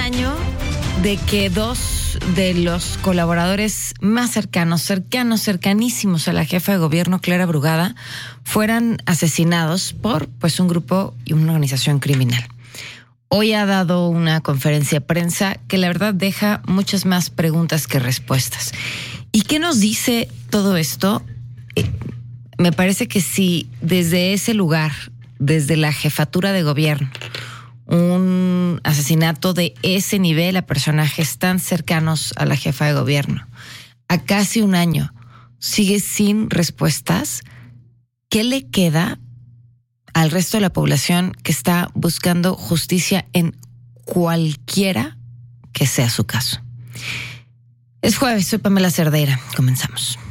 año de que dos de los colaboradores más cercanísimos a la jefa de gobierno, Clara Brugada, fueran asesinados por un grupo y una organización criminal. Hoy ha dado una conferencia de prensa que la verdad deja muchas más preguntas que respuestas. ¿Y qué nos dice todo esto? Me parece que si desde ese lugar, desde la jefatura de gobierno, un asesinato de ese nivel a personajes tan cercanos a la jefa de gobierno, a casi un año, sigue sin respuestas, ¿qué le queda al resto de la población que está buscando justicia en cualquiera que sea su caso? Es jueves, soy Pamela Cerdeira. Comenzamos.